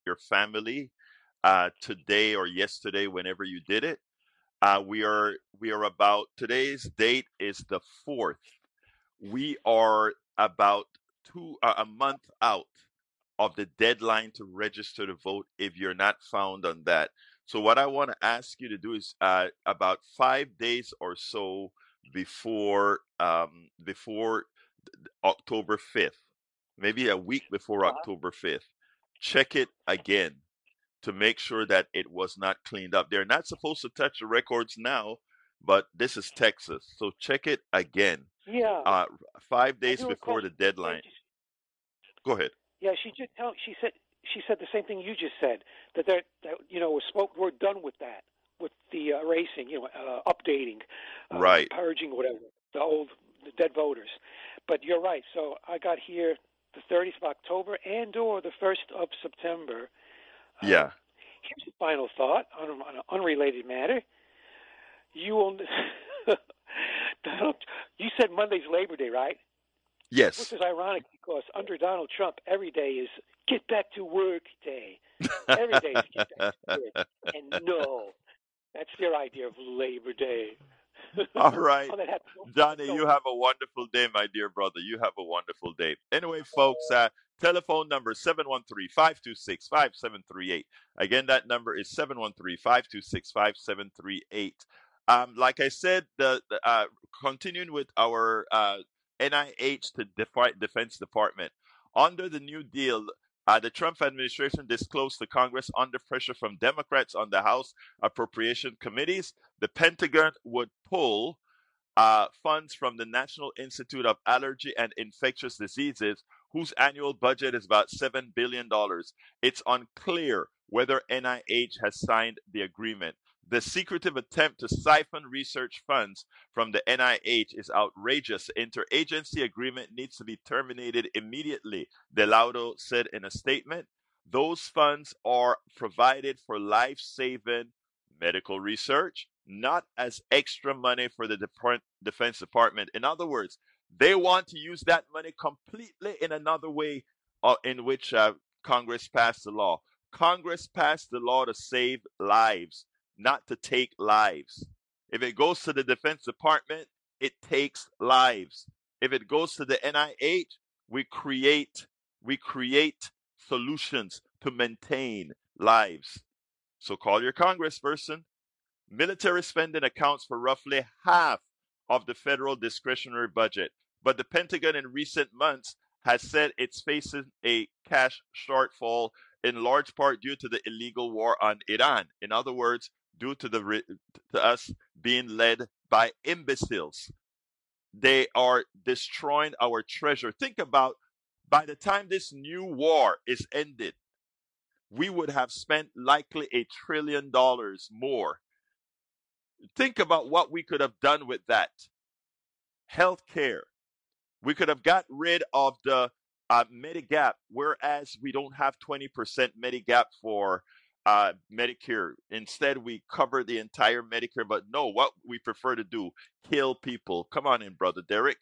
your family today or yesterday, whenever you did it. We are about today's date is the 4th. We are about a month out of the deadline to register to vote if you're not found on that. So what I want to ask you to do is about 5 days or so before October 5th, maybe a week before Uh-huh. October 5th, check it again to make sure that it was not cleaned up. They're not supposed to touch the records now, but this is Texas, so check it again. Yeah, Uh, five I days do recall. before the deadline. Go ahead. Yeah, she said the same thing you just said, that we're done with that, with the erasing, updating, Right. purging, whatever, the dead voters. But you're right. So I got here the 30th of October and or the 1st of September. Yeah. Here's a final thought on an unrelated matter. You will, Donald, you said Monday's Labor Day, right? Which Yes. is ironic because under Donald Trump, every day is get back to work day. Every day is get back to work. And no, that's their idea of Labor Day. All right. On that happy Johnny, you note, have a wonderful day, my dear brother. You have a wonderful day. Anyway, folks, telephone number 713-526-5738. Again, that number is 713-526-5738. Like I said, continuing with our NIH to Defense Department. Under the New Deal, the Trump administration disclosed to Congress under pressure from Democrats on the House appropriation committees, the Pentagon would pull funds from the National Institute of Allergy and Infectious Diseases, whose annual budget is about $7 billion. It's unclear whether NIH has signed the agreement. The secretive attempt to siphon research funds from the NIH is outrageous. Interagency agreement needs to be terminated immediately, DeLaudo said in a statement. Those funds are provided for life saving medical research, not as extra money for the Defense Department. In other words, they want to use that money completely in another way in which Congress passed the law. Congress passed the law to save lives, not to take lives. If it goes to the Defense Department, it takes lives. If it goes to the NIH, we create solutions to maintain lives. So call your congressperson. Military spending accounts for roughly half of the federal discretionary budget, but the Pentagon in recent months has said it's facing a cash shortfall in large part due to the illegal war on Iran. In other words, due to to us being led by imbeciles. They are destroying our treasure. Think about by the time this new war is ended, we would have spent likely $1 trillion more. Think about what we could have done with that. Healthcare. We could have got rid of the Medigap, whereas we don't have 20% Medigap for Medicare. Instead, we cover the entire Medicare. But no, what we prefer to do, kill people. Come on in, brother Derek.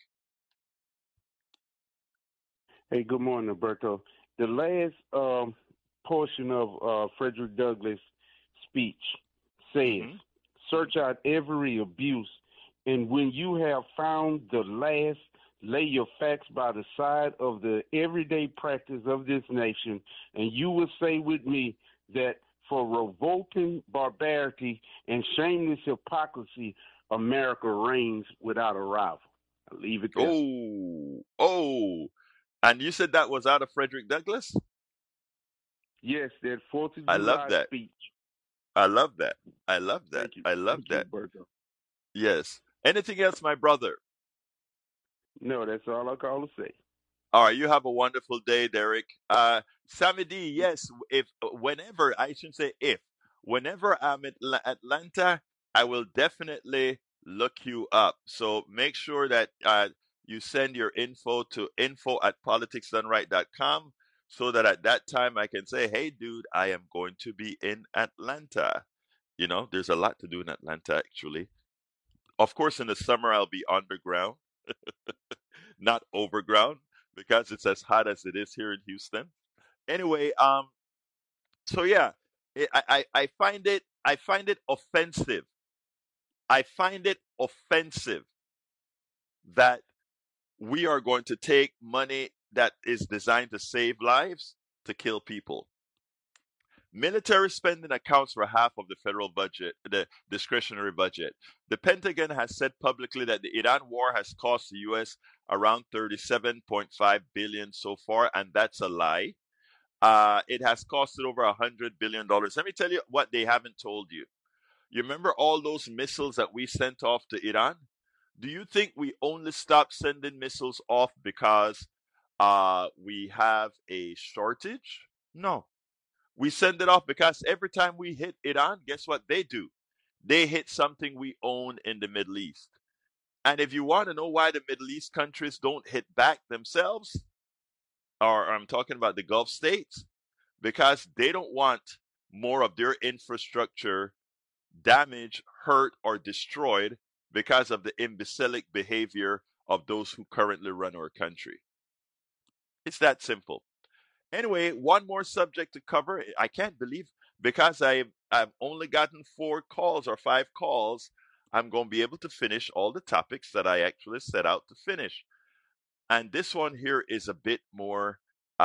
Hey, good morning, Alberto. The last portion of Frederick Douglass' speech says, Hmm. search out every abuse, and when you have found the last, lay your facts by the side of the everyday practice of this nation, and you will say with me that for revolting barbarity and shameless hypocrisy, America reigns without a rival. I'll leave it there. Oh, oh. And you said that was out of Frederick Douglass? Yes, that 4th of I love July that. speech. I love that. I love that. Thank you. I love Thank you, that. Alberto. Yes. Anything else, my brother? No, that's all I call to say. All right, you have a wonderful day, Derek. Sammy D, yes, if whenever I shouldn't say if, whenever I'm at Atlanta, I will definitely look you up. So make sure that you send your info to info@politicsdoneright.com so that at that time I can say, hey, dude, I am going to be in Atlanta. There's a lot to do in Atlanta, actually. Of course, in the summer, I'll be underground, not overground, because it's as hot as it is here in Houston. Anyway, So yeah, I find it offensive. I find it offensive that we are going to take money that is designed to save lives to kill people. Military spending accounts for half of the federal budget, the discretionary budget. The Pentagon has said publicly that the Iran war has cost the U.S. around $37.5 billion so far, and that's a lie. It has costed over $100 billion. Let me tell you what they haven't told you. You remember all those missiles that we sent off to Iran? Do you think we only stopped sending missiles off because we have a shortage? No. We send it off because every time we hit Iran, guess what they do? They hit something we own in the Middle East. And if you want to know why the Middle East countries don't hit back themselves, or I'm talking about the Gulf states, because they don't want more of their infrastructure damaged, hurt, or destroyed because of the imbecilic behavior of those who currently run our country. It's that simple. Anyway, one more subject to cover. I can't believe because I've only gotten 4 calls or 5 calls, I'm going to be able to finish all the topics that I actually set out to finish. And this one here is a bit more.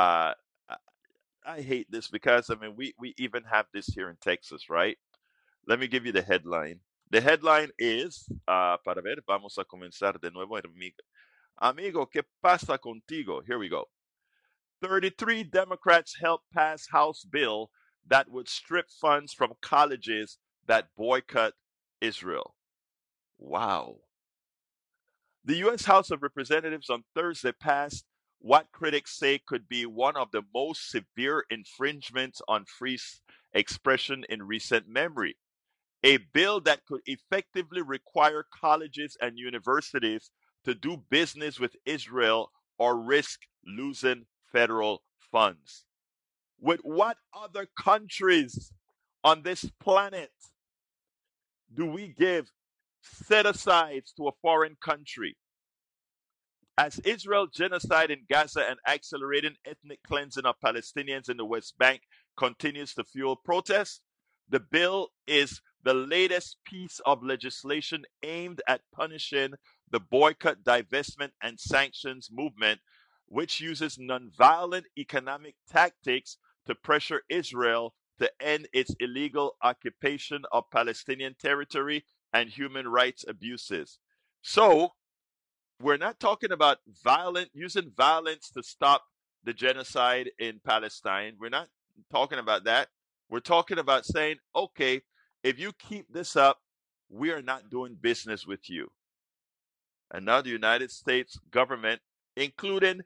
I hate this because I mean we even have this here in Texas, right? Let me give you the headline. The headline is para ver, vamos a comenzar de nuevo, amigo. Amigo, ¿qué pasa contigo? Here we go. 33 Democrats helped pass House bill that would strip funds from colleges that boycott Israel. Wow. The U.S. House of Representatives on Thursday passed what critics say could be one of the most severe infringements on free expression in recent memory. A bill that could effectively require colleges and universities to do business with Israel or risk losing federal funds. With what other countries on this planet do we give set-asides to a foreign country? As Israel genocide in Gaza and accelerating ethnic cleansing of Palestinians in the West Bank continues to fuel protests, the bill is the latest piece of legislation aimed at punishing the boycott, divestment, and sanctions movement, which uses nonviolent economic tactics to pressure Israel to end its illegal occupation of Palestinian territory and human rights abuses. So, we're not talking about using violence to stop the genocide in Palestine. We're not talking about that. We're talking about saying, okay, if you keep this up, we are not doing business with you. And now the United States government, including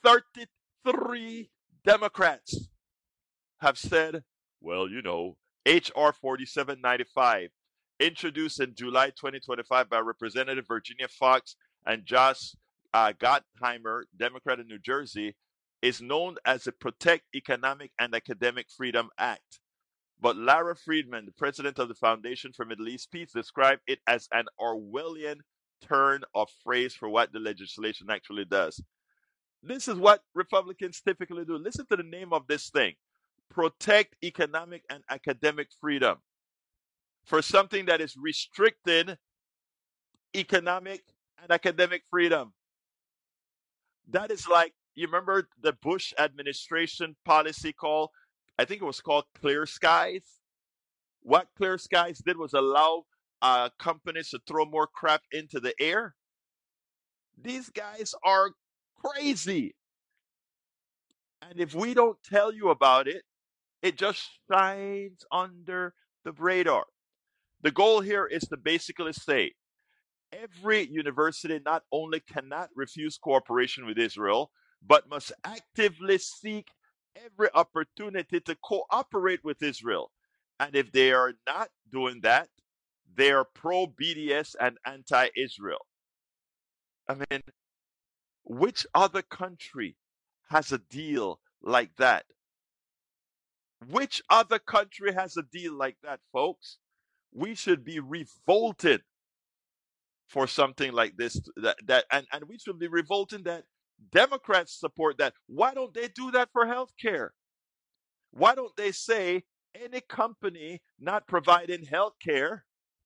33 Democrats, have said, well, you know, H.R. 4795, introduced in July 2025 by Representative Virginia Foxx and Josh Gottheimer, Democrat in New Jersey, is known as the Protect Economic and Academic Freedom Act. But Lara Friedman, the president of the Foundation for Middle East Peace, described it as an Orwellian turn of phrase for what the legislation actually does. This is what Republicans typically do. Listen to the name of this thing. Protect economic and academic freedom. For something that is restricting economic and academic freedom. That is like, you remember the Bush administration policy call? I think it was called Clear Skies. What Clear Skies did was allow companies to throw more crap into the air. These guys are crazy. And if we don't tell you about it, it just shines under the radar. The goal here is to basically say every university not only cannot refuse cooperation with Israel, but must actively seek every opportunity to cooperate with Israel. And if they are not doing that, they are pro-BDS and anti-Israel. I mean, which other country has a deal like that? Which other country has a deal like that, folks? We should be revolted for something like this, and we should be revolting that Democrats support that. Why don't they do that for health care? Why don't they say any company not providing health care,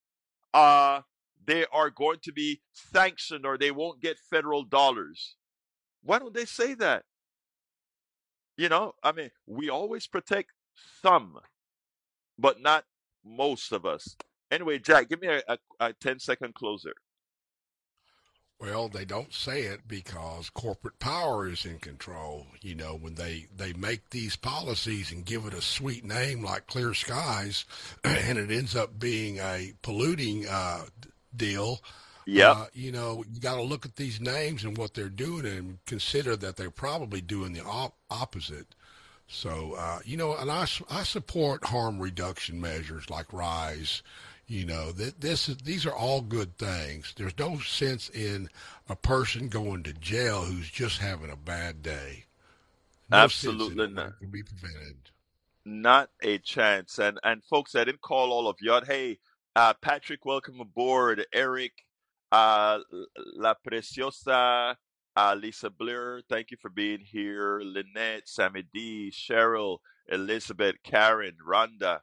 they are going to be sanctioned or they won't get federal dollars? Why don't they say that? We always protect some, but not most of us. Anyway, Jack, give me a 10-second closer. Well, they don't say it because corporate power is in control. When they make these policies and give it a sweet name like Clear Skies, and it ends up being a polluting deal. Yeah. You got to look at these names and what they're doing and consider that they're probably doing the opposite. So, and I support harm reduction measures like RISE. These are all good things. There's no sense in a person going to jail who's just having a bad day. No Absolutely not. It can be prevented. Not a chance. And folks, I didn't call all of you out. Hey, Patrick, welcome aboard. Eric, La Preciosa, Lisa Blair, thank you for being here. Lynette, Sammy D, Cheryl, Elizabeth, Karen, Rhonda.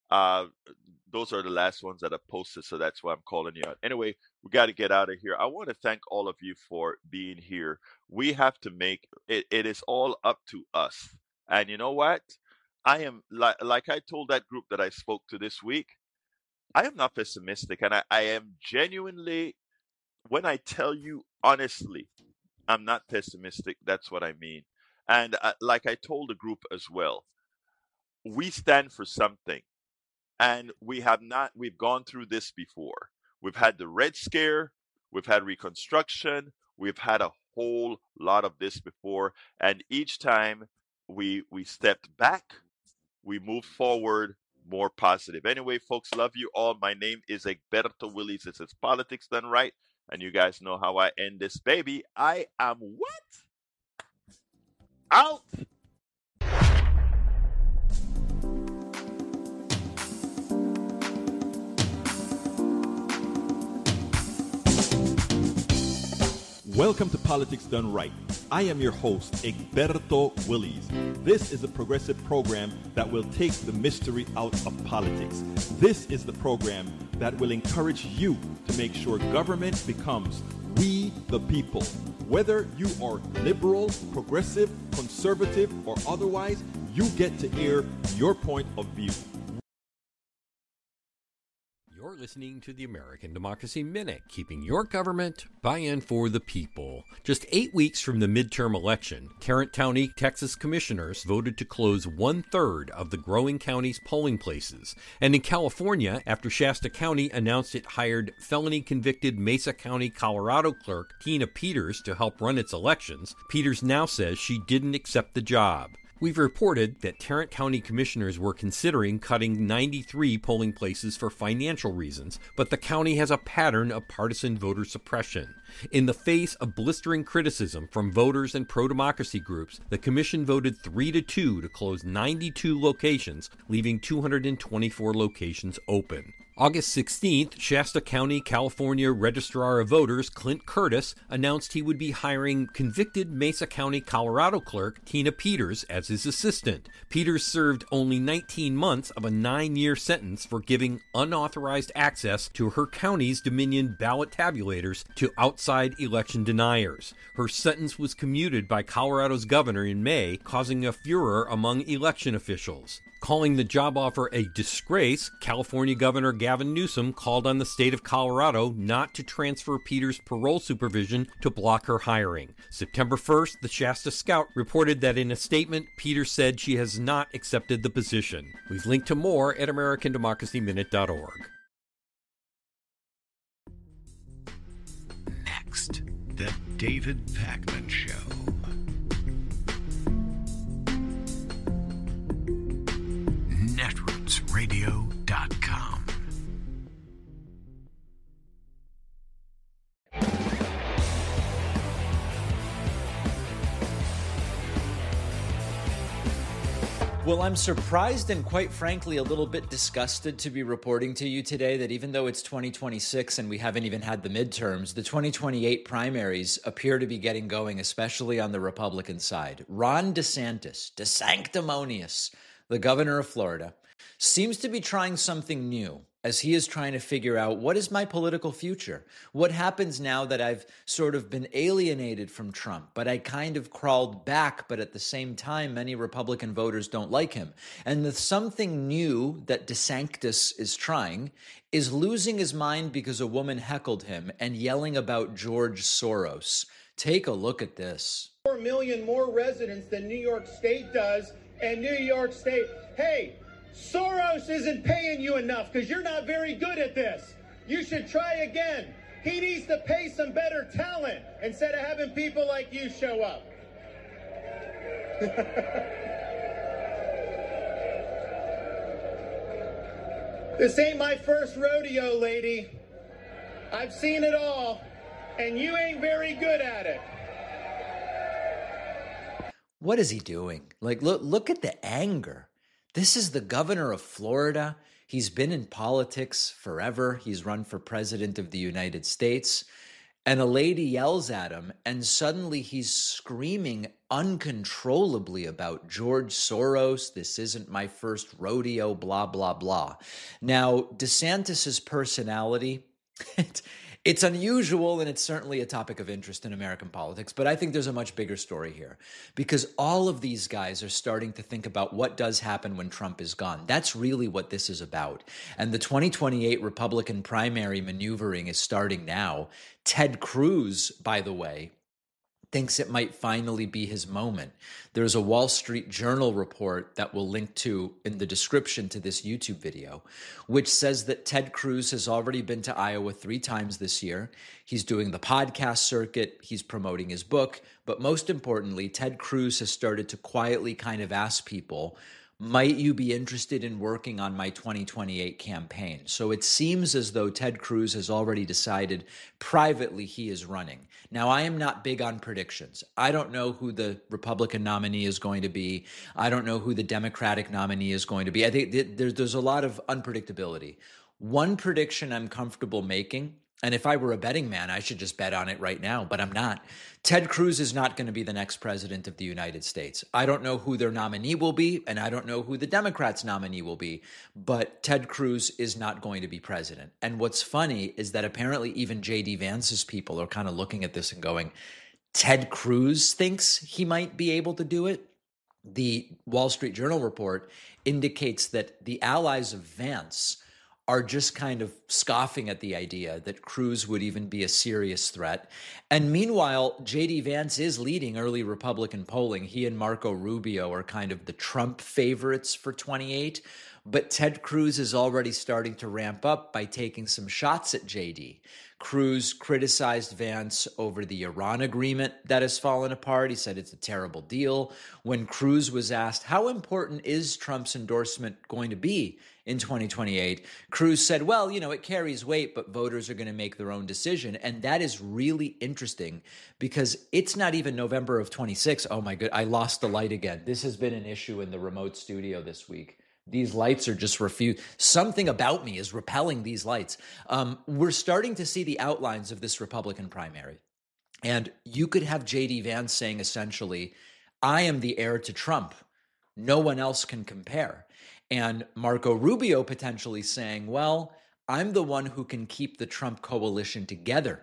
Those are the last ones that I posted, so that's why I'm calling you out. Anyway, we got to get out of here. I want to thank all of you for being here. We have to make it. It is all up to us. And you know what? I am like I told that group that I spoke to this week. I am not pessimistic, and I am genuinely. When I tell you honestly, I'm not pessimistic. That's what I mean. And like I told the group as well, we stand for something. And we've gone through this before. We've had the Red Scare, we've had Reconstruction, we've had a whole lot of this before. And each time we stepped back, we moved forward more positive. Anyway, folks, love you all. My name is Egberto Willies. This is Politics Done Right. And you guys know how I end this, baby. I am what? Out. Welcome to Politics Done Right. I am your host, Egberto Willies. This is a progressive program that will take the mystery out of politics. This is the program that will encourage you to make sure government becomes we the people. Whether you are liberal, progressive, conservative, or otherwise, you get to air your point of view. You're listening to the American Democracy Minute, keeping your government by and for the people. Just 8 weeks from the midterm election, Tarrant County, Texas commissioners voted to close 1/3 of the growing county's polling places. And in California, after Shasta County announced it hired felony-convicted Mesa County, Colorado clerk Tina Peters to help run its elections, Peters now says she didn't accept the job. We've reported that Tarrant County commissioners were considering cutting 93 polling places for financial reasons, but the county has a pattern of partisan voter suppression. In the face of blistering criticism from voters and pro-democracy groups, the commission voted 3-2 to close 92 locations, leaving 224 locations open. August 16th, Shasta County, California Registrar of Voters Clint Curtis announced he would be hiring convicted Mesa County, Colorado clerk Tina Peters as his assistant. Peters served only 19 months of a 9-year sentence for giving unauthorized access to her county's Dominion ballot tabulators to outside election deniers. Her sentence was commuted by Colorado's governor in May, causing a furor among election officials. Calling the job offer a disgrace, California Governor Gavin Newsom called on the state of Colorado not to transfer Peters' parole supervision to block her hiring. September 1st, the Shasta Scout reported that in a statement, Peters said she has not accepted the position. We've linked to more at AmericanDemocracyMinute.org. Next, The David Pakman Show. netrootsradio.com. Well, I'm surprised and quite frankly a little bit disgusted to be reporting to you today that even though it's 2026 and we haven't even had the midterms, the 2028 primaries appear to be getting going, especially on the Republican side. Ron DeSantis, DeSanctimonious, the governor of Florida, seems to be trying something new as he is trying to figure out, what is my political future? What happens now that I've sort of been alienated from Trump, but I kind of crawled back, but at the same time, many Republican voters don't like him. And the something new that DeSantis is trying is losing his mind because a woman heckled him and yelling about George Soros. Take a look at this. 4 million more residents than New York State does, and New York State, hey, Soros isn't paying you enough because you're not very good at this. You should try again. He needs to pay some better talent instead of having people like you show up. This ain't my first rodeo, lady. I've seen it all, and you ain't very good at it. What is he doing? Like, look at the anger. This is the governor of Florida. He's been in politics forever. He's run for president of the United States. And a lady yells at him, and suddenly he's screaming uncontrollably about George Soros. This isn't my first rodeo, blah, blah, blah. Now, DeSantis's personality, it's unusual, and it's certainly a topic of interest in American politics, but I think there's a much bigger story here because all of these guys are starting to think about what does happen when Trump is gone. That's really what this is about. And the 2028 Republican primary maneuvering is starting now. Ted Cruz, by the way, thinks it might finally be his moment. There's a Wall Street Journal report that we'll link to in the description to this YouTube video, which says that Ted Cruz has already been to Iowa 3 times this year. He's doing the podcast circuit. He's promoting his book. But most importantly, Ted Cruz has started to quietly kind of ask people, might you be interested in working on my 2028 campaign? So it seems as though Ted Cruz has already decided privately he is running. Now, I am not big on predictions. I don't know who the Republican nominee is going to be. I don't know who the Democratic nominee is going to be. I think there's a lot of unpredictability. One prediction I'm comfortable making, and if I were a betting man, I should just bet on it right now, but I'm not. Ted Cruz is not going to be the next president of the United States. I don't know who their nominee will be, and I don't know who the Democrats' nominee will be, but Ted Cruz is not going to be president. And what's funny is that apparently even J.D. Vance's people are kind of looking at this and going, Ted Cruz thinks he might be able to do it? The Wall Street Journal report indicates that the allies of Vance are just kind of scoffing at the idea that Cruz would even be a serious threat. And meanwhile, J.D. Vance is leading early Republican polling. He and Marco Rubio are kind of the Trump favorites for 28. But Ted Cruz is already starting to ramp up by taking some shots at J.D. Cruz criticized Vance over the Iran agreement that has fallen apart. He said it's a terrible deal. When Cruz was asked, how important is Trump's endorsement going to be in 2028, Cruz said, well, you know, it carries weight, but voters are going to make their own decision. And that is really interesting because it's not even November of 26. Oh my God, I lost the light again. This has been an issue in the remote studio this week. These lights are just refused. Something about me is repelling these lights. We're starting to see the outlines of this Republican primary. And you could have J.D. Vance saying essentially, I am the heir to Trump. No one else can compare. And Marco Rubio potentially saying, well, I'm the one who can keep the Trump coalition together.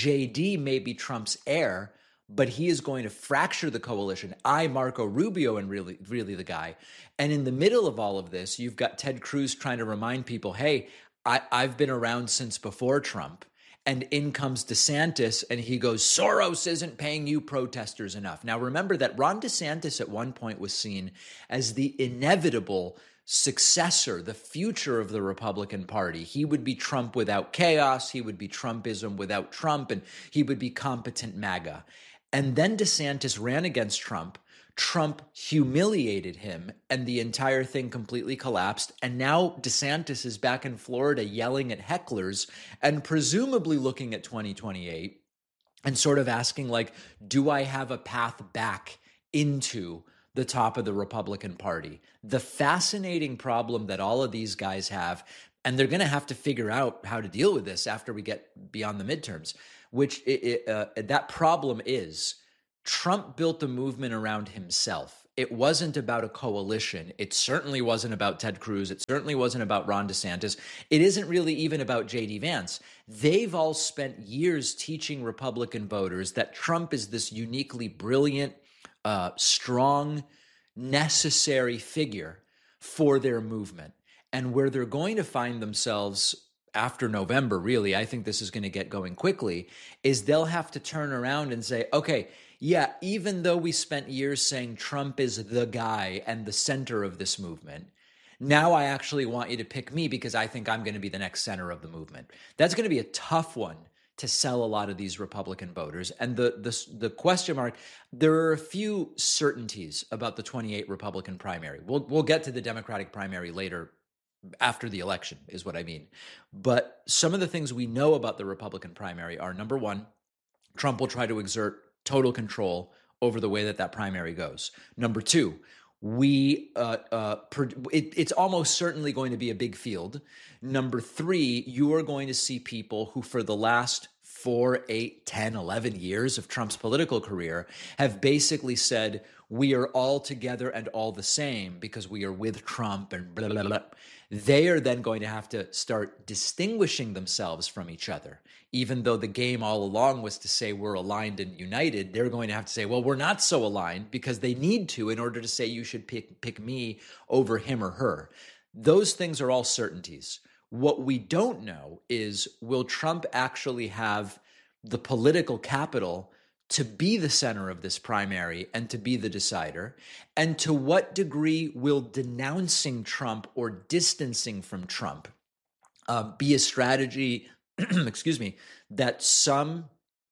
JD may be Trump's heir, but he is going to fracture the coalition. Marco Rubio, am really the guy. And in the middle of all of this, you've got Ted Cruz trying to remind people, hey, I've been around since before Trump. And in comes DeSantis, and he goes, Soros isn't paying you protesters enough. Now, remember that Ron DeSantis at one point was seen as the inevitable successor, the future of the Republican Party. He would be Trump without chaos. He would be Trumpism without Trump, and he would be competent MAGA. And then DeSantis ran against Trump. Trump humiliated him, and the entire thing completely collapsed. And now DeSantis is back in Florida yelling at hecklers and presumably looking at 2028 and sort of asking, like, do I have a path back into the top of the Republican Party? The fascinating problem that all of these guys have, and they're going to have to figure out how to deal with this after we get beyond the midterms, which that problem is Trump built a movement around himself. it wasn't about a coalition. It certainly wasn't about Ted Cruz. It certainly wasn't about Ron DeSantis. It isn't really even about J.D. Vance. They've all spent years teaching Republican voters that Trump is this uniquely brilliant, strong, necessary figure for their movement. And where they're going to find themselves after November, really, I think this is going to get going quickly, is they'll have to turn around and say, okay, yeah, even though we spent years saying Trump is the guy and the center of this movement, now I actually want you to pick me because I think I'm going to be the next center of the movement. That's going to be a tough one to sell a lot of these Republican voters. And the question mark, there are a few certainties about the 28 Republican primary. We'll get to the Democratic primary later after the election is what I mean. But some of the things we know about the Republican primary are, number one, Trump will try to exert total control over the way that primary goes. Number two, it's almost certainly going to be a big field. Number three, you are going to see people who for the last 4, 8, 10, 11 years of Trump's political career have basically said, we are all together and all the same because we are with Trump and blah, blah, blah. They are then going to have to start distinguishing themselves from each other. Even though the game all along was to say we're aligned and united, they're going to have to say, well, we're not so aligned because they need to in order to say you should pick me over him or her. Those things are all certainties. What we don't know is, will Trump actually have the political capital to be the center of this primary and to be the decider? And to what degree will denouncing Trump or distancing from Trump be a strategy, excuse me, that some,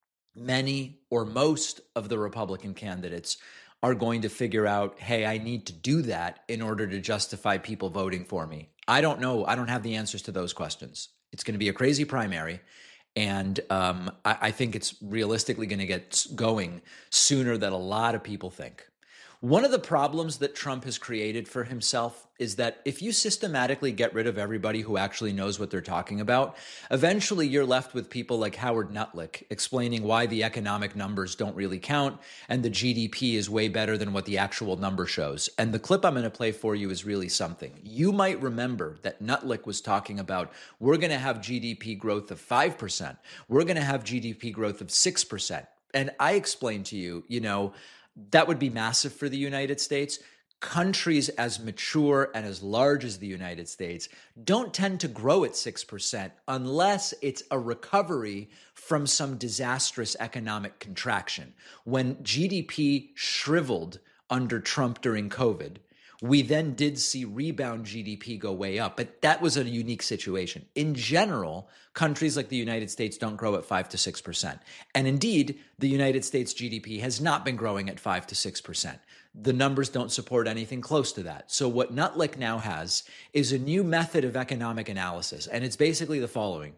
many, or most of the Republican candidates are going to figure out, hey, I need to do that in order to justify people voting for me? I don't know. I don't have the answers to those questions. It's going to be a crazy primary. And I think it's realistically going to get going sooner than a lot of people think. One of the problems that Trump has created for himself is that if you systematically get rid of everybody who actually knows what they're talking about, eventually you're left with people like Howard Nutlick explaining why the economic numbers don't really count and the GDP is way better than what the actual number shows. And the clip I'm going to play for you is really something. You might remember that Nutlick was talking about, we're going to have GDP growth of 5%. We're going to have GDP growth of 6%. And I explained to you, that would be massive for the United States. Countries as mature and as large as the United States don't tend to grow at 6% unless it's a recovery from some disastrous economic contraction. When GDP shriveled under Trump during COVID, we then did see rebound GDP go way up, but that was a unique situation. In general, countries like the United States don't grow at 5 to 6%. And indeed, the United States GDP has not been growing at 5 to 6%. The numbers don't support anything close to that. So what Nutlick now has is a new method of economic analysis, and it's basically the following.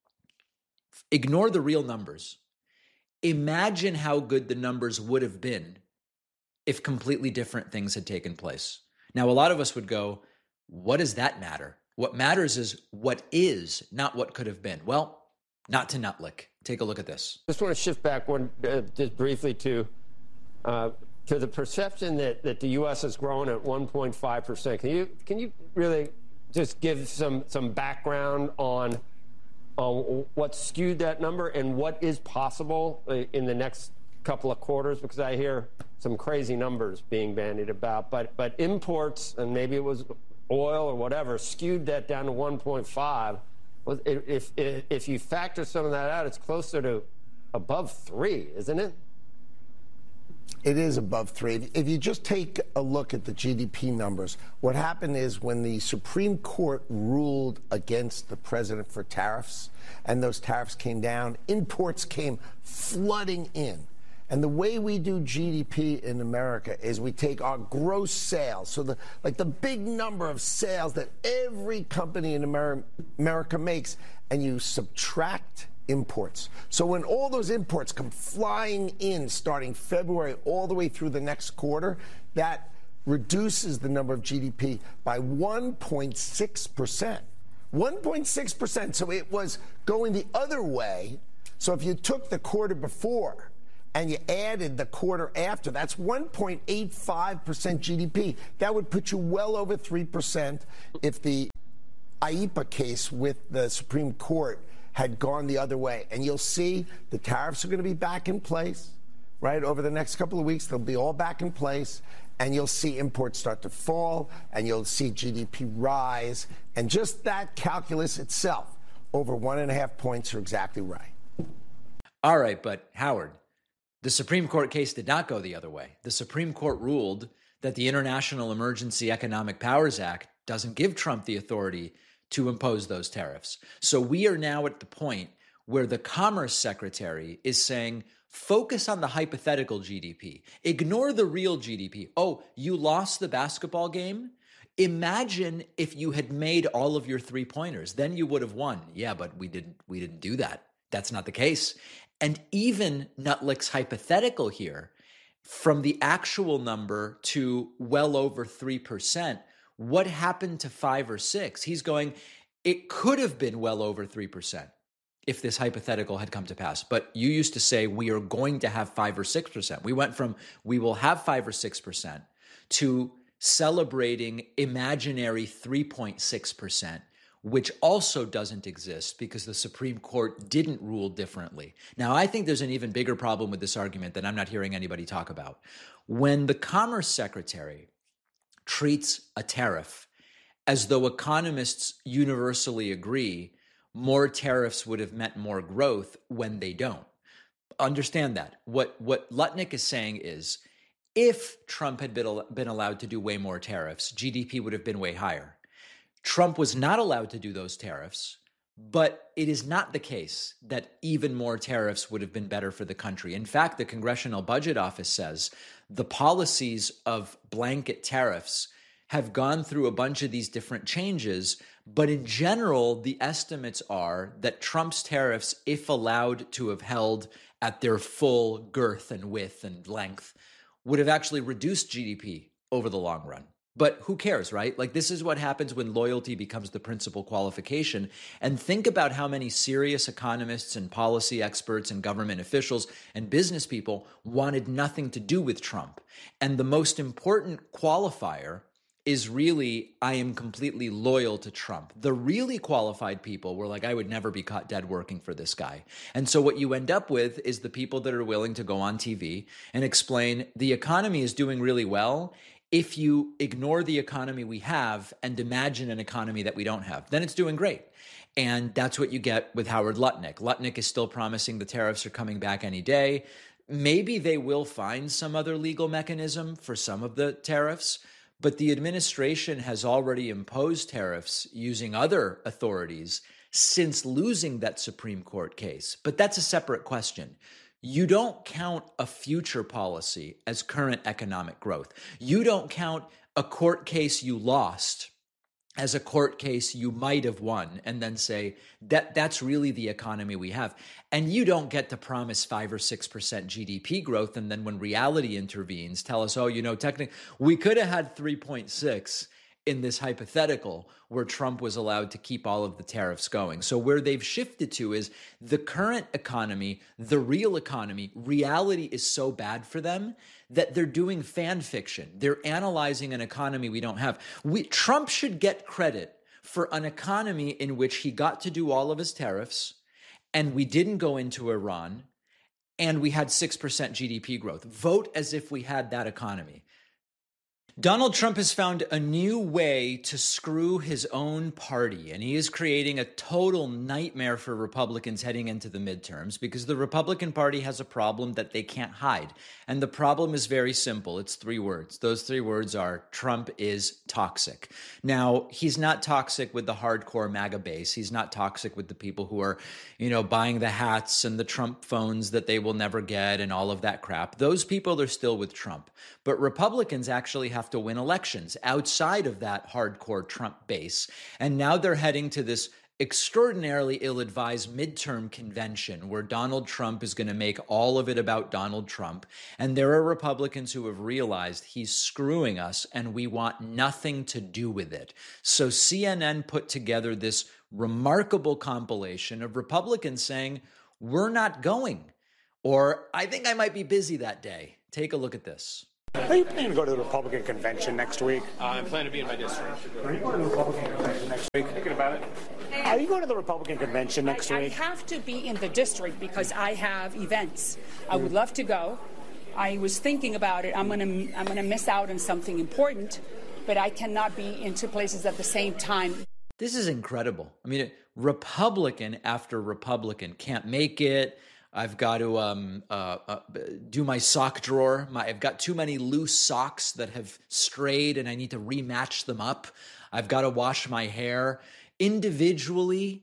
Ignore the real numbers. Imagine how good the numbers would have been if completely different things had taken place. Now, a lot of us would go, what does that matter? What matters is what is, not what could have been. Well, not to Nutlick. Take a look at this. Just want to shift back just briefly to the perception that the U.S. is growing at 1.5%. Can you really just give some background on what skewed that number and what is possible in the next couple of quarters? Because I hear some crazy numbers being bandied about, but imports, and maybe it was oil or whatever, skewed that down to 1.5. If you factor some of that out, it's closer to above 3, isn't it? It is above 3. If you just take a look at the GDP numbers, what happened is when the Supreme Court ruled against the president for tariffs, and those tariffs came down, imports came flooding in. And the way we do GDP in America is we take our gross sales, so the big number of sales that every company in America makes, and you subtract imports. So when all those imports come flying in starting February all the way through the next quarter, that reduces the number of GDP by 1.6%. 1.6%. So it was going the other way. So if you took the quarter before and you added the quarter after, that's 1.85% GDP. That would put you well over 3% if the IEEPA case with the Supreme Court had gone the other way. And you'll see the tariffs are going to be back in place, right? Over the next couple of weeks, they'll be all back in place. And you'll see imports start to fall, and you'll see GDP rise. And just that calculus itself, over 1.5 points, are exactly right. All right, but Howard, the Supreme Court case did not go the other way. The Supreme Court ruled that the International Emergency Economic Powers Act doesn't give Trump the authority to impose those tariffs. So we are now at the point where the Commerce Secretary is saying, focus on the hypothetical GDP. Ignore the real GDP. Oh, you lost the basketball game? Imagine if you had made all of your three-pointers. Then you would have won. Yeah, but we didn't do that. That's not the case. And even Nutlick's hypothetical here, from the actual number to well over 3%, what happened to 5 or 6? He's going, it could have been well over 3%. If this hypothetical had come to pass. But you used to say we are going to have 5 or 6%. We went from we will have 5 or 6% to celebrating imaginary 3.6%, which also doesn't exist because the Supreme Court didn't rule differently. Now, I think there's an even bigger problem with this argument that I'm not hearing anybody talk about. When the Commerce Secretary treats a tariff as though economists universally agree more tariffs would have meant more growth when they don't. Understand that. What Lutnick is saying is, if Trump had been allowed to do way more tariffs, GDP would have been way higher. Trump was not allowed to do those tariffs, but it is not the case that even more tariffs would have been better for the country. In fact, the Congressional Budget Office says the policies of blanket tariffs have gone through a bunch of these different changes, but in general, the estimates are that Trump's tariffs, if allowed to have held at their full girth and width and length, would have actually reduced GDP over the long run. But who cares, right? Like, this is what happens when loyalty becomes the principal qualification. And think about how many serious economists and policy experts and government officials and business people wanted nothing to do with Trump. And the most important qualifier is really, I am completely loyal to Trump. The really qualified people were like, I would never be caught dead working for this guy. And so what you end up with is the people that are willing to go on TV and explain the economy is doing really well. If you ignore the economy we have and imagine an economy that we don't have, then it's doing great. And that's what you get with Howard Lutnick. Lutnick is still promising the tariffs are coming back any day. Maybe they will find some other legal mechanism for some of the tariffs, but the administration has already imposed tariffs using other authorities since losing that Supreme Court case. But that's a separate question. You don't count a future policy as current economic growth. You don't count a court case you lost as a court case you might have won and then say that's really the economy we have. And you don't get to promise 5 or 6% GDP growth and then when reality intervenes, tell us, oh, technically we could have had 3.6 in this hypothetical where Trump was allowed to keep all of the tariffs going. So where they've shifted to is the current economy, the real economy, reality is so bad for them that they're doing fan fiction. They're analyzing an economy we don't have. Trump should get credit for an economy in which he got to do all of his tariffs and we didn't go into Iran and we had 6% GDP growth. Vote as if we had that economy. Donald Trump has found a new way to screw his own party, and he is creating a total nightmare for Republicans heading into the midterms because the Republican Party has a problem that they can't hide. And the problem is very simple. It's 3 words. Those 3 words are Trump is toxic. Now, he's not toxic with the hardcore MAGA base. He's not toxic with the people who are, buying the hats and the Trump phones that they will never get and all of that crap. Those people are still with Trump. But Republicans actually have to win elections outside of that hardcore Trump base. And now they're heading to this extraordinarily ill-advised midterm convention where Donald Trump is going to make all of it about Donald Trump. And there are Republicans who have realized he's screwing us and we want nothing to do with it. So CNN put together this remarkable compilation of Republicans saying, we're not going. Or I think I might be busy that day. Take a look at this. Are you planning to go to the Republican convention next week? I'm planning to be in my district. Are you going to the Republican convention next week? Thinking about it. Are you going to the Republican convention next week? I have to be in the district because I have events. I would love to go. I was thinking about it. I'm gonna miss out on something important, but I cannot be in two places at the same time. This is incredible. I mean, Republican after Republican can't make it. I've got to do my sock drawer. I've got too many loose socks that have strayed and I need to rematch them up. I've got to wash my hair. Individually,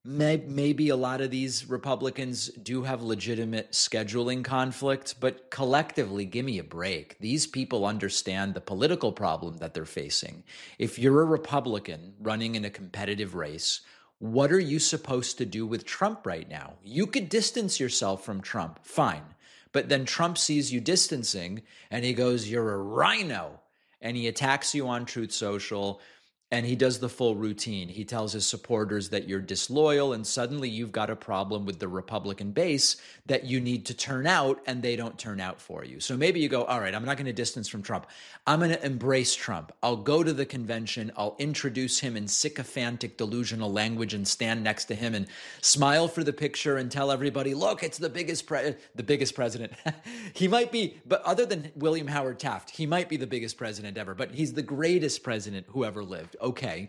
maybe a lot of these Republicans do have legitimate scheduling conflict, but collectively, give me a break. These people understand the political problem that they're facing. If you're a Republican running in a competitive race, what are you supposed to do with Trump right now? You could distance yourself from Trump, fine. But then Trump sees you distancing and he goes, you're a rhino. And he attacks you on Truth Social and he does the full routine. He tells his supporters that you're disloyal and suddenly you've got a problem with the Republican base that you need to turn out and they don't turn out for you. So maybe you go, all right, I'm not going to distance from Trump. I'm going to embrace Trump. I'll go to the convention. I'll introduce him in sycophantic, delusional language and stand next to him and smile for the picture and tell everybody, look, it's the biggest president. He might be, but other than William Howard Taft, he might be the biggest president ever, but he's the greatest president who ever lived. Okay.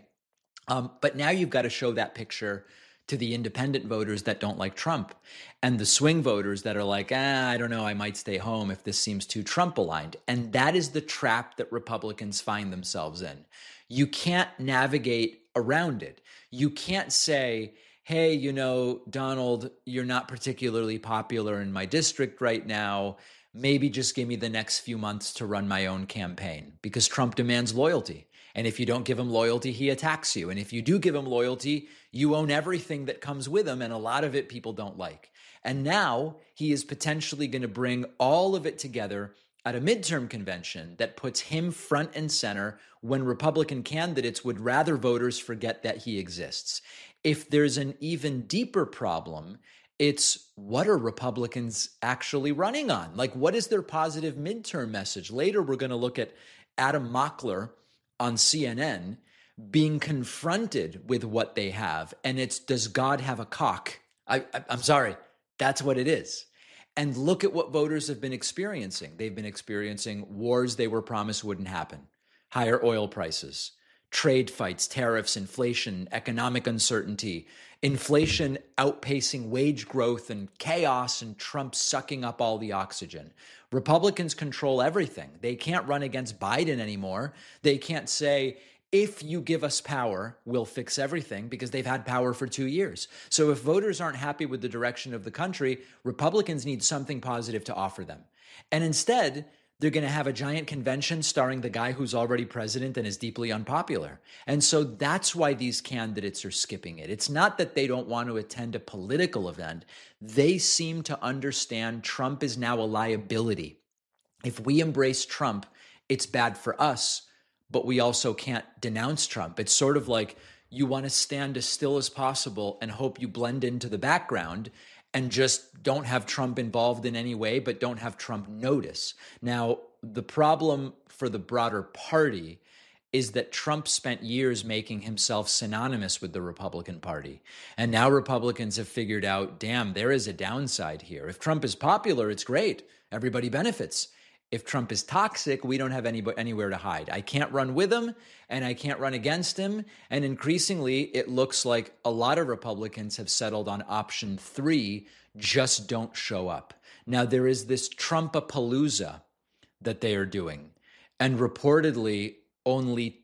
But now you've got to show that picture to the independent voters that don't like Trump and the swing voters that are like, I don't know, I might stay home if this seems too Trump aligned. And that is the trap that Republicans find themselves in. You can't navigate around it. You can't say, hey, you know, Donald, you're not particularly popular in my district right now. Maybe just give me the next few months to run my own campaign, because Trump demands loyalty. And if you don't give him loyalty, he attacks you. And if you do give him loyalty, you own everything that comes with him. And a lot of it people don't like. And now he is potentially going to bring all of it together at a midterm convention that puts him front and center when Republican candidates would rather voters forget that he exists. If there's an even deeper problem, it's what are Republicans actually running on? Like, what is their positive midterm message? Later, we're going to look at Adam Mockler on CNN being confronted with what they have. And it's, does God have a cock? I'm sorry, that's what it is. And look at what voters have been experiencing. They've been experiencing wars they were promised wouldn't happen, higher oil prices, trade fights, tariffs, inflation, economic uncertainty, inflation outpacing wage growth and chaos, and Trump sucking up all the oxygen. Republicans control everything. They can't run against Biden anymore. They can't say, if you give us power, we'll fix everything, because they've had power for 2 years. So if voters aren't happy with the direction of the country, Republicans need something positive to offer them. And instead, they're going to have a giant convention starring the guy who's already president and is deeply unpopular. And so that's why these candidates are skipping it. It's not that they don't want to attend a political event. They seem to understand Trump is now a liability. If we embrace Trump, it's bad for us, but we also can't denounce Trump. It's sort of like you want to stand as still as possible and hope you blend into the background and just don't have Trump involved in any way, but don't have Trump notice. Now, the problem for the broader party is that Trump spent years making himself synonymous with the Republican Party. And now Republicans have figured out, damn, there is a downside here. If Trump is popular, it's great. Everybody benefits. If Trump is toxic, we don't have anywhere to hide. I can't run with him and I can't run against him. And increasingly, it looks like a lot of Republicans have settled on option 3, just don't show up. Now, there is this Trumpapalooza that they are doing. And reportedly, only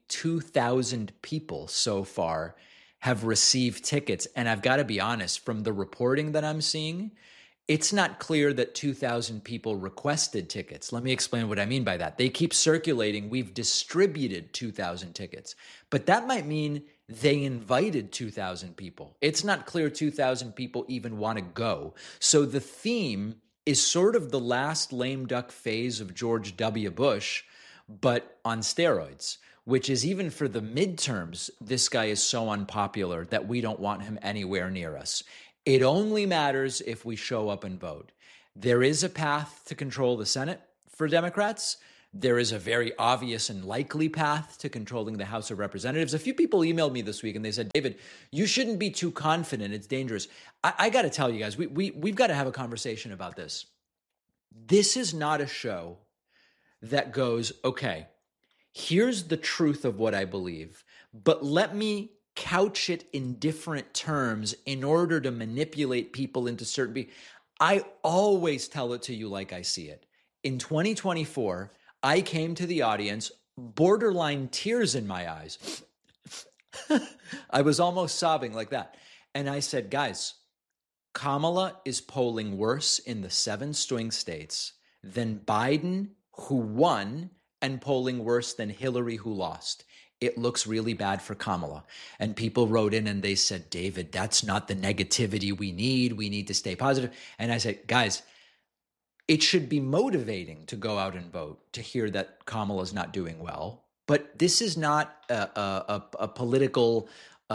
2,000 people so far have received tickets. And I've got to be honest, from the reporting that I'm seeing, it's not clear that 2,000 people requested tickets. Let me explain what I mean by that. They keep circulating, we've distributed 2,000 tickets, but that might mean they invited 2,000 people. It's not clear 2,000 people even want to go. So the theme is sort of the last lame duck phase of George W. Bush, but on steroids, which is even for the midterms, this guy is so unpopular that we don't want him anywhere near us. It only matters if we show up and vote. There is a path to control the Senate for Democrats. There is a very obvious and likely path to controlling the House of Representatives. A few people emailed me this week and they said, David, you shouldn't be too confident. It's dangerous. I got to tell you guys, we've got to have a conversation about this. This is not a show that goes, okay, here's the truth of what I believe, but let me couch it in different terms in order to manipulate people into certain. I always tell it to you like I see it. In 2024, I came to the audience, borderline tears in my eyes. I was almost sobbing like that. And I said, guys, Kamala is polling worse in the 7 swing states than Biden, who won, and polling worse than Hillary, who lost. It looks really bad for Kamala. And people wrote in and they said, David, that's not the negativity we need. We need to stay positive. And I said, guys, it should be motivating to go out and vote, to hear that Kamala's not doing well. But this is not a political,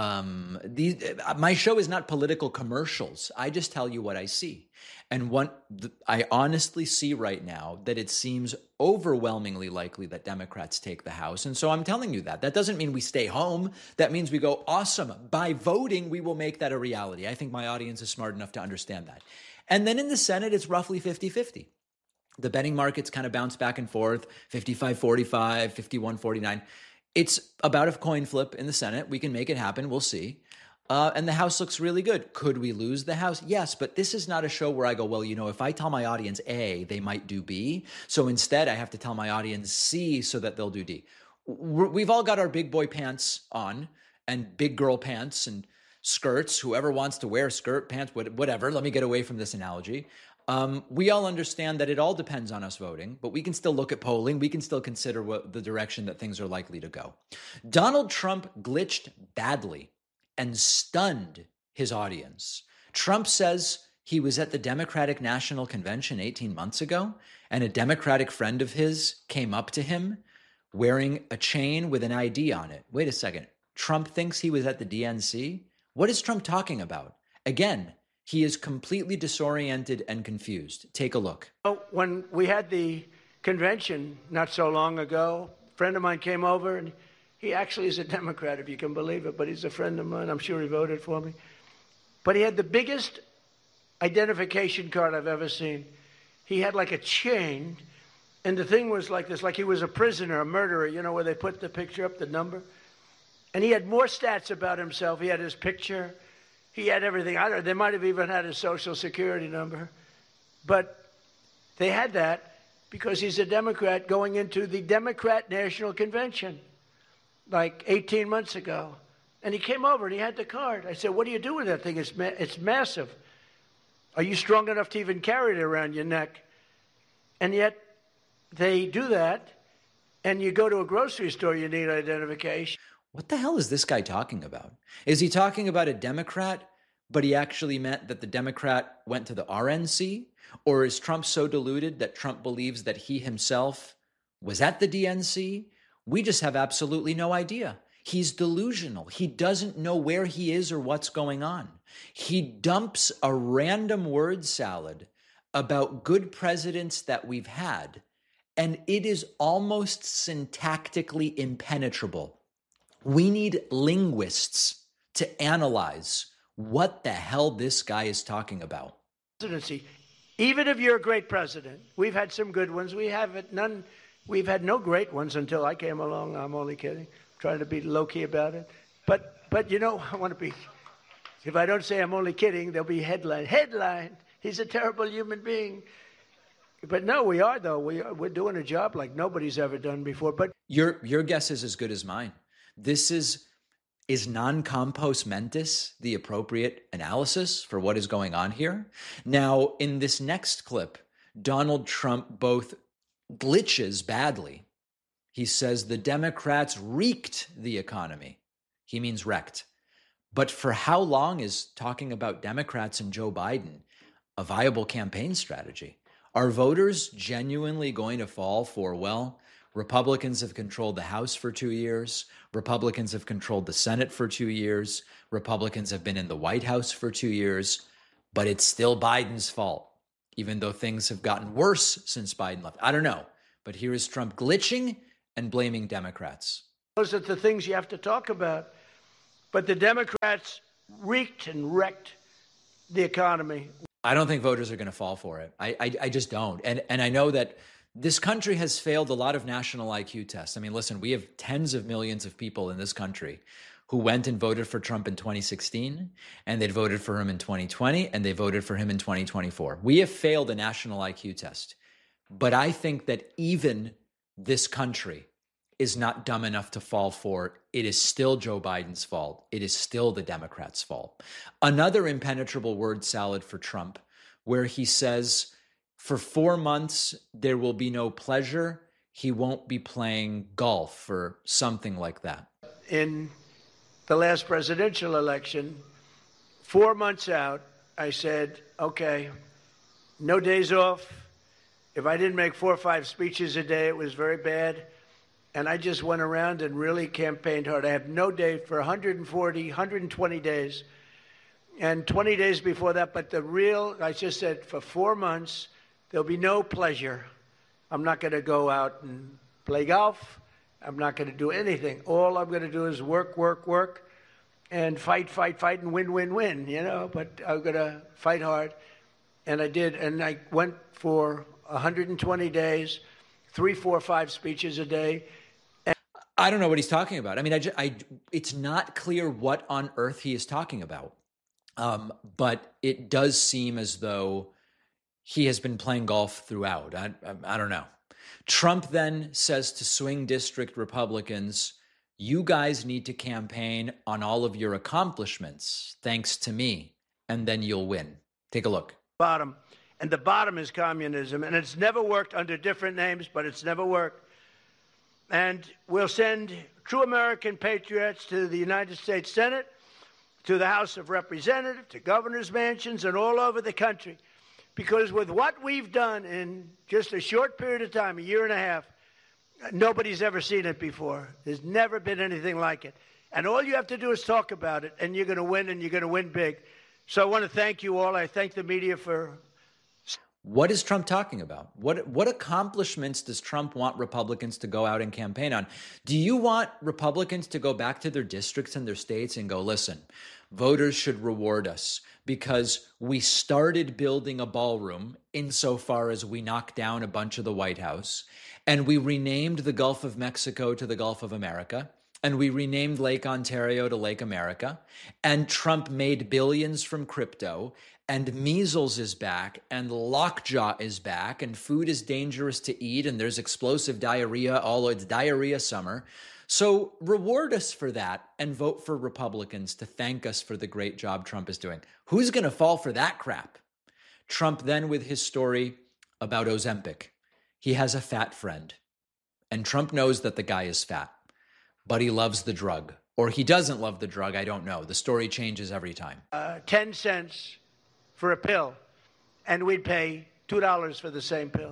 my show is not political commercials. I just tell you what I see. And I honestly see right now that it seems overwhelmingly likely that Democrats take the House. And so I'm telling you that. That doesn't mean we stay home. That means we go, awesome. By voting, we will make that a reality. I think my audience is smart enough to understand that. And then in the Senate, it's roughly 50-50. The betting markets kind of bounce back and forth, 55-45, 51-49. It's about a coin flip in the Senate. We can make it happen. We'll see. And the House looks really good. Could we lose the House? Yes, but this is not a show where I go, well, if I tell my audience A, they might do B. So instead, I have to tell my audience C so that they'll do D. We've all got our big boy pants on and big girl pants and skirts. Whoever wants to wear skirt, pants, whatever. Let me get away from this analogy. We all understand that it all depends on us voting, but we can still look at polling. We can still consider the direction that things are likely to go. Donald Trump glitched badly and stunned his audience. Trump says he was at the Democratic National Convention 18 months ago, and a Democratic friend of his came up to him wearing a chain with an ID on it. Wait a second. Trump thinks he was at the DNC? What is Trump talking about? Again, he is completely disoriented and confused. Take a look. When we had the convention not so long ago, a friend of mine came over, and he actually is a Democrat, if you can believe it, but he's a friend of mine. I'm sure he voted for me. But he had the biggest identification card I've ever seen. He had like a chain, and the thing was like this, like he was a prisoner, a murderer, where they put the picture up, the number. And he had more stats about himself. He had his picture. He had everything. They might have even had his social security number. But they had that because he's a Democrat going into the Democrat National Convention like 18 months ago. And he came over and he had the card. I said, what do you do with that thing? It's massive. Are you strong enough to even carry it around your neck? And yet they do that. And you go to a grocery store, you need identification. What the hell is this guy talking about? Is he talking about a Democrat, but he actually meant that the Democrat went to the RNC? Or is Trump so deluded that Trump believes that he himself was at the DNC? We just have absolutely no idea. He's delusional. He doesn't know where he is or what's going on. He dumps a random word salad about good presidents that we've had, and it is almost syntactically impenetrable. We need linguists to analyze what the hell this guy is talking about. Presidency. Even if you're a great president, we've had some good ones. We've had no great ones until I came along. I'm only kidding. Trying to be low-key about it. But I want to be, if I don't say I'm only kidding, there'll be headline. He's a terrible human being. But no, we are, though. We're doing a job like nobody's ever done before. But your guess is as good as mine. This is non compos mentis the appropriate analysis for what is going on here? Now, in this next clip, Donald Trump both glitches badly. He says the Democrats wreaked the economy. He means wrecked. But for how long is talking about Democrats and Joe Biden a viable campaign strategy? Are voters genuinely going to fall for, well, Republicans have controlled the House for 2 years. Republicans have controlled the Senate for 2 years. Republicans have been in the White House for 2 years. But it's still Biden's fault. even though things have gotten worse since Biden left. I don't know. But here is Trump glitching and blaming Democrats. Those are the things you have to talk about. But the Democrats wreaked and wrecked the economy. I don't think voters are going to fall for it. I just don't. And I know that this country has failed a lot of national IQ tests. I mean, listen, we have tens of millions of people in this country who went and voted for Trump in 2016, and they voted for him in 2020, and they voted for him in 2024. We have failed a national IQ test. But I think that even this country is not dumb enough to fall for it. It is still Joe Biden's fault. It is still the Democrats' fault. Another impenetrable word salad for Trump, where he says, for 4 months, there will be no pleasure. He won't be playing golf or something like that. In the last presidential election, 4 months out, I said, okay, no days off. If I didn't make 4 or 5 speeches a day, it was very bad. And I just went around and really campaigned hard. I have no day for 140, 120 days. And 20 days before that, but I just said for 4 months, there'll be no pleasure. I'm not going to go out and play golf. I'm not going to do anything. All I'm going to do is work, and fight, and win, you know. But I'm going to fight hard. And I did. And I went for 120 days, 3, 4, 5 speeches a day. I don't know what he's talking about. I mean, it's not clear what on earth he is talking about. But it does seem as though he has been playing golf throughout. I don't know. Trump then says to swing district Republicans, you guys need to campaign on all of your accomplishments, thanks to me, and then you'll win. Take a look. Bottom. And the bottom is communism. And it's never worked under different names, but it's never worked. And we'll send true American patriots to the United States Senate, to the House of Representatives, to governors' mansions, and all over the country. Because with what we've done in just a short period of time, 1.5 years, nobody's ever seen it before. There's never been anything like it. And all you have to do is talk about it, and you're going to win, and you're going to win big. So I want to thank you all. I thank the media for... What is Trump talking about? What accomplishments does Trump want Republicans to go out and campaign on? Do you want Republicans to go back to their districts and their states and go, listen, voters should reward us because we started building a ballroom insofar as we knocked down a bunch of the White House, and we renamed the Gulf of Mexico to the Gulf of America, and we renamed Lake Ontario to Lake America, and Trump made billions from crypto, and measles is back, and lockjaw is back, and food is dangerous to eat, and there's explosive diarrhea, although it's diarrhea summer. So reward us for that and vote for Republicans to thank us for the great job Trump is doing. Who's going to fall for that crap? Trump then with his story about Ozempic. He has a fat friend, and Trump knows that the guy is fat, but he loves the drug. Or he doesn't love the drug, I don't know. The story changes every time. 10 cents for a pill, and we'd pay $2 for the same pill.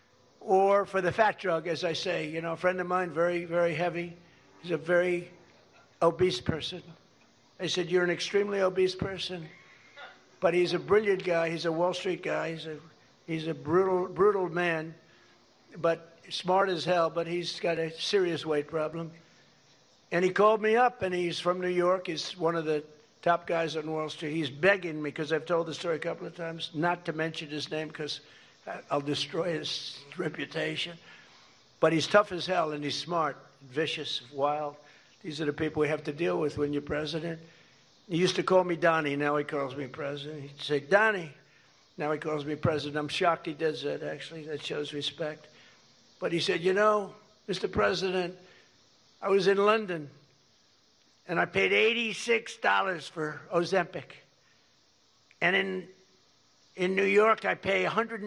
Or for the fat drug, as I say, you know, a friend of mine, very, very heavy. He's a very obese person. I said, you're an extremely obese person, but he's a brilliant guy. He's a Wall Street guy. He's a brutal man, but smart as hell, but he's got a serious weight problem. And he called me up, and he's from New York. He's one of the top guys on Wall Street. He's begging me, because I've told the story a couple of times, not to mention his name because I'll destroy his reputation. But he's tough as hell, and he's smart, vicious, wild. These are the people we have to deal with when you're president. He used to call me Donnie. Now he calls me president. He'd say, Donnie. Now he calls me president. I'm shocked he does that, actually. That shows respect. But he said, you know, Mr. President, I was in London, and I paid $86 for Ozempic. And in New York, I pay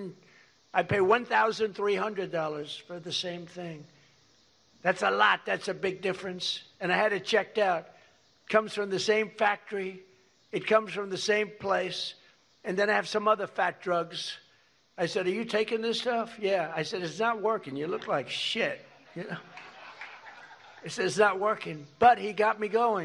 $1,300 for the same thing. That's a lot. That's a big difference. And I had it checked out. It comes from the same factory. It comes from the same place. And then I have some other fat drugs. I said, are you taking this stuff? Yeah. I said, it's not working. You look like shit. You know? He said, it's not working. But he got me going.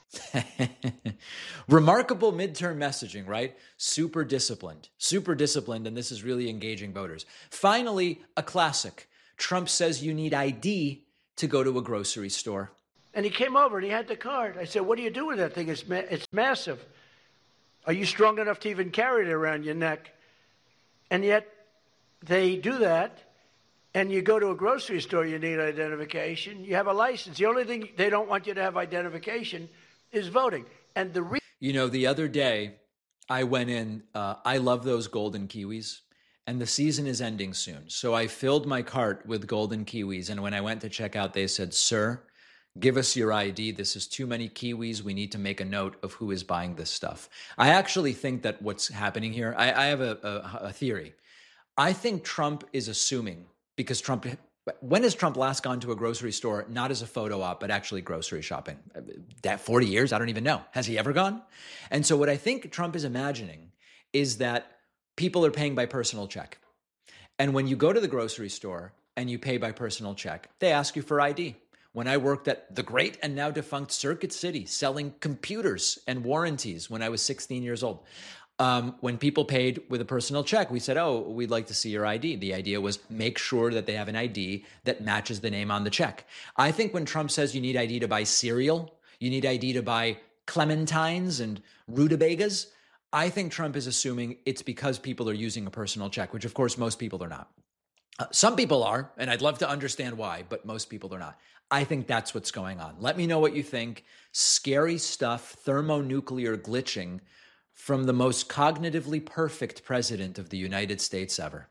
Remarkable midterm messaging, right? Super disciplined, and this is really engaging voters. Finally, a classic. Trump says you need ID to go to a grocery store. And he came over and he had the card. I said, what do you do with that thing? It's massive. Are you strong enough to even carry it around your neck? And yet they do that. And you go to a grocery store, you need identification. You have a license. The only thing they don't want you to have identification is voting. And the other day I went in, I love those golden kiwis, and the season is ending soon. So I filled my cart with golden kiwis. And when I went to check out, they said, sir, give us your ID. This is too many kiwis. We need to make a note of who is buying this stuff. I actually think that what's happening here, I have a theory. I think Trump is assuming, because when has Trump last gone to a grocery store, not as a photo op, but actually grocery shopping? That 40 years? I don't even know. Has he ever gone? And so what I think Trump is imagining is that people are paying by personal check. And when you go to the grocery store and you pay by personal check, they ask you for ID. When I worked at the great and now defunct Circuit City, selling computers and warranties when I was 16 years old, when people paid with a personal check, we said, oh, we'd like to see your ID. The idea was make sure that they have an ID that matches the name on the check. I think when Trump says you need ID to buy cereal, you need ID to buy clementines and rutabagas, I think Trump is assuming it's because people are using a personal check, which of course most people are not. Some people are, and I'd love to understand why, but most people are not. I think that's what's going on. Let me know what you think. Scary stuff, thermonuclear glitching from the most cognitively perfect president of the United States ever.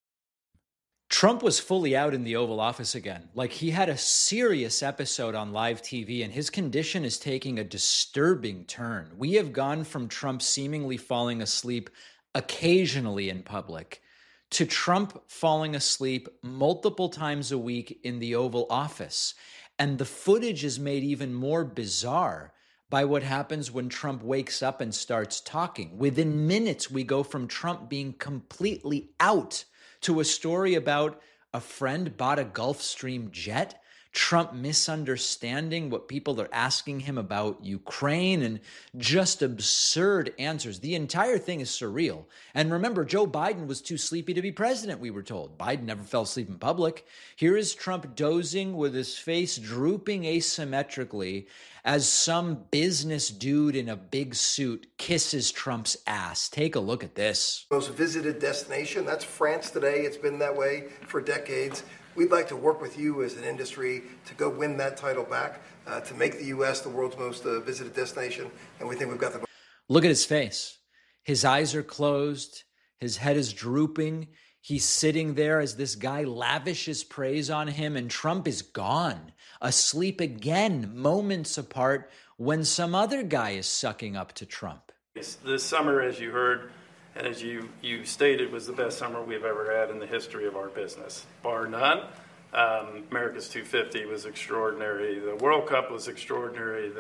Trump was fully out in the Oval Office again. Like, he had a serious episode on live TV, and his condition is taking a disturbing turn. We have gone from Trump seemingly falling asleep occasionally in public to Trump falling asleep multiple times a week in the Oval Office. And the footage is made even more bizarre by what happens when Trump wakes up and starts talking. Within minutes, we go from Trump being completely out to a story about a friend bought a Gulfstream jet, Trump misunderstanding what people are asking him about Ukraine, and just absurd answers. The entire thing is surreal. And remember, Joe Biden was too sleepy to be president, we were told. Biden never fell asleep in public. Here is Trump dozing with his face drooping asymmetrically as some business dude in a big suit kisses Trump's ass. Take a look at this. Most visited destination, that's France today. It's been that way for decades. We'd like to work with you as an industry to go win that title back, to make the U.S. the world's most visited destination, and we think we've got the... Look at his face. His eyes are closed. His head is drooping. He's sitting there as this guy lavishes praise on him, and Trump is gone, asleep again, moments apart, when some other guy is sucking up to Trump. This summer, as you heard, and as you stated, was the best summer we've ever had in the history of our business, bar none. America's 250 was extraordinary. The World Cup was extraordinary.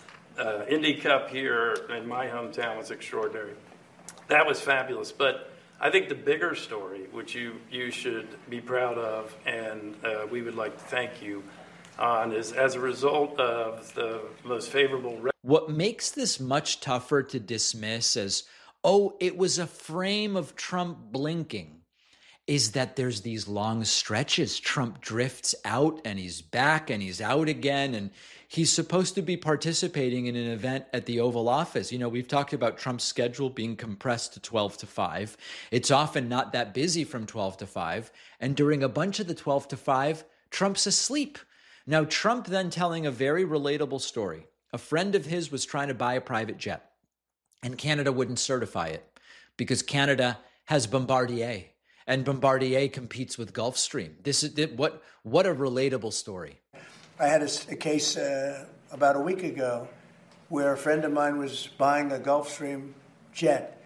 The Indy Cup here in my hometown was extraordinary. That was fabulous. But I think the bigger story, which you should be proud of, and we would like to thank you on, is as a result of the most favorable... What makes this much tougher to dismiss as, oh, it was a frame of Trump blinking, is that there's these long stretches. Trump drifts out and he's back and he's out again, and he's supposed to be participating in an event at the Oval Office. You know, we've talked about Trump's schedule being compressed to 12 to 5. It's often not that busy from 12 to 5. And during a bunch of the 12 to 5, Trump's asleep. Now, Trump then telling a very relatable story. A friend of his was trying to buy a private jet, and Canada wouldn't certify it because Canada has Bombardier, and Bombardier competes with Gulfstream. This is what a relatable story. I had a case about a week ago where a friend of mine was buying a Gulfstream jet,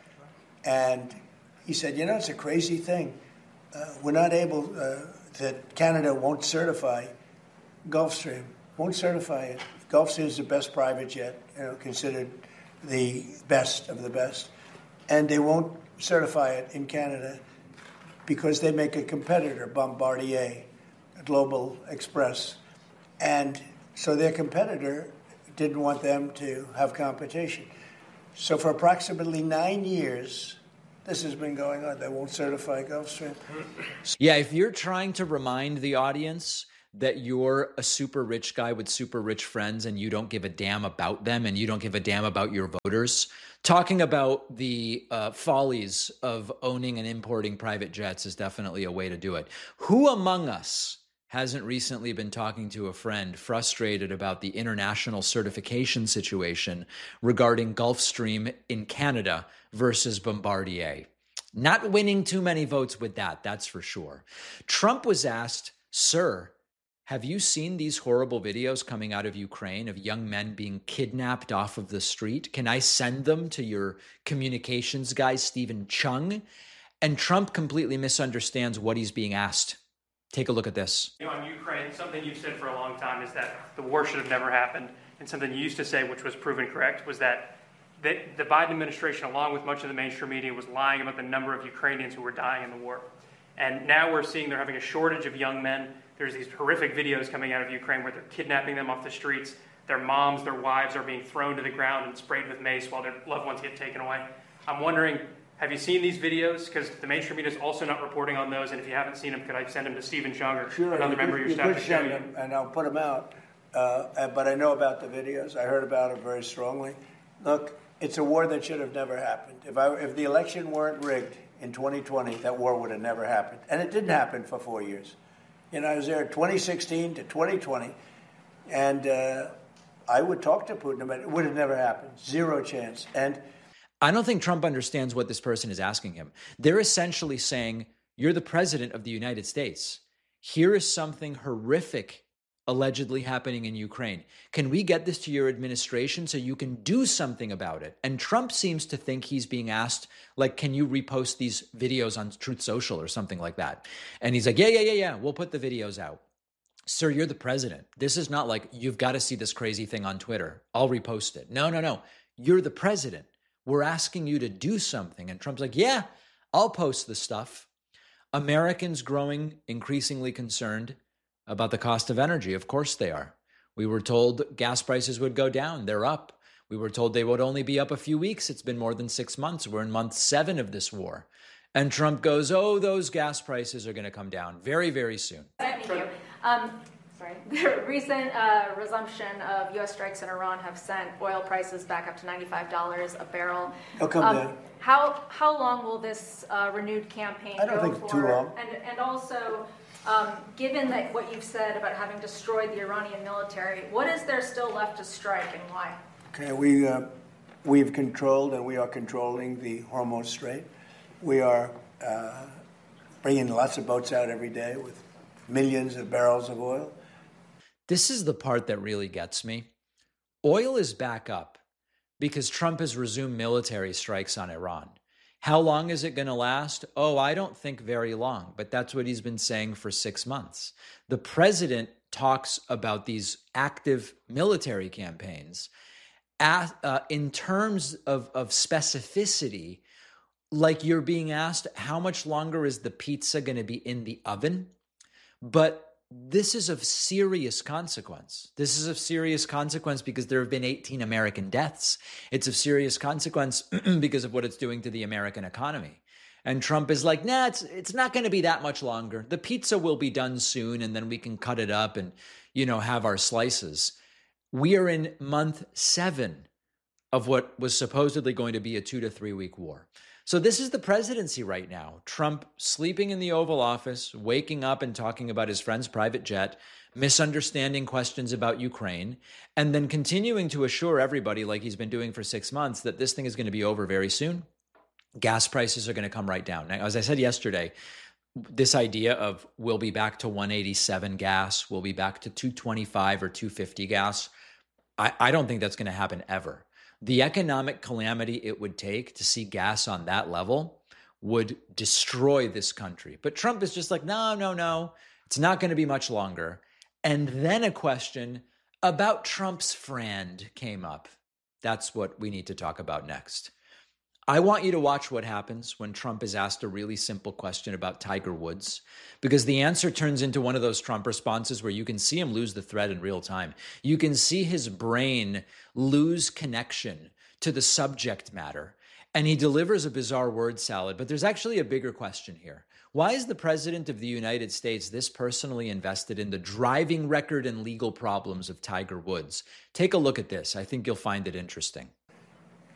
and he said, you know, it's a crazy thing. We're not able, that Canada won't certify Gulfstream, won't certify it. Gulfstream is the best private jet, you know, considered the best of the best, and they won't certify it in Canada because they make a competitor, Bombardier, Global Express, and so their competitor didn't want them to have competition. So for approximately 9 years, this has been going on. They won't certify Gulfstream. Yeah, if you're trying to remind the audience that you're a super rich guy with super rich friends and you don't give a damn about them and you don't give a damn about your voters, talking about the follies of owning and importing private jets is definitely a way to do it. Who among us hasn't recently been talking to a friend frustrated about the international certification situation regarding Gulfstream in Canada versus Bombardier? Not winning too many votes with that, that's for sure. Trump was asked, "Sir, have you seen these horrible videos coming out of Ukraine of young men being kidnapped off of the street? Can I send them to your communications guy, Stephen Chung?" And Trump completely misunderstands what he's being asked. Take a look at this. On Ukraine, something you've said for a long time is that the war should have never happened. And something you used to say, which was proven correct, was that the Biden administration, along with much of the mainstream media, was lying about the number of Ukrainians who were dying in the war. And now we're seeing they're having a shortage of young men. There's these horrific videos coming out of Ukraine where they're kidnapping them off the streets. Their moms, their wives are being thrown to the ground and sprayed with mace while their loved ones get taken away. I'm wondering, have you seen these videos? Because the mainstream media is also not reporting on those. And if you haven't seen them, could I send them to Stephen Chung or another member of your staff to show you? And I'll put them out. But I know about the videos. I heard about it very strongly. Look, it's a war that should have never happened. If the election weren't rigged in 2020, that war would have never happened. And it didn't happen for 4 years. I was there 2016 to 2020, and I would talk to Putin about it. It would have never happened. Zero chance. And I don't think Trump understands what this person is asking him. They're essentially saying, you're the president of the United States. Here is something horrific allegedly happening in Ukraine. Can we get this to your administration so you can do something about it? And Trump seems to think he's being asked, like, can you repost these videos on Truth Social or something like that? And he's like, yeah, we'll put the videos out. Sir, you're the president. This is not like, you've got to see this crazy thing on Twitter. I'll repost it. No. You're the president. We're asking you to do something. And Trump's like, yeah, I'll post the stuff. Americans growing increasingly concerned about the cost of energy. Of course they are. We were told gas prices would go down. They're up. We were told they would only be up a few weeks. It's been more than 6 months. We're in month 7 of this war. And Trump goes, oh, those gas prices are going to come down very, very soon. Thank you. The recent resumption of U.S. strikes in Iran have sent oil prices back up to $95 a barrel. They'll come down. How long will this renewed campaign go for? I don't think too long. And also, given that what you've said about having destroyed the Iranian military, what is there still left to strike and why? Okay, we've controlled and we are controlling the Hormuz Strait. We are bringing lots of boats out every day with millions of barrels of oil. This is the part that really gets me. Oil is back up because Trump has resumed military strikes on Iran. How long is it going to last? Oh, I don't think very long, but that's what he's been saying for 6 months. The president talks about these active military campaigns in terms of specificity, like you're being asked, how much longer is the pizza going to be in the oven? But this is of serious consequence. This is of serious consequence because there have been 18 American deaths. It's of serious consequence because of what it's doing to the American economy. And Trump is like, nah, it's not going to be that much longer. The pizza will be done soon, and then we can cut it up and, have our slices. We are in month 7 of what was supposedly going to be a 2 to 3 week war. So this is the presidency right now. Trump sleeping in the Oval Office, waking up and talking about his friend's private jet, misunderstanding questions about Ukraine, and then continuing to assure everybody, like he's been doing for 6 months, that this thing is going to be over very soon. Gas prices are going to come right down. Now, as I said yesterday, this idea of we'll be back to 187 gas, we'll be back to 225 or 250 gas, I don't think that's going to happen ever. The economic calamity it would take to see gas on that level would destroy this country. But Trump is just like, no, it's not going to be much longer. And then a question about Trump's friend came up. That's what we need to talk about next. I want you to watch what happens when Trump is asked a really simple question about Tiger Woods, because the answer turns into one of those Trump responses where you can see him lose the thread in real time. You can see his brain lose connection to the subject matter, and he delivers a bizarre word salad. But there's actually a bigger question here. Why is the president of the United States this personally invested in the driving record and legal problems of Tiger Woods? Take a look at this. I think you'll find it interesting.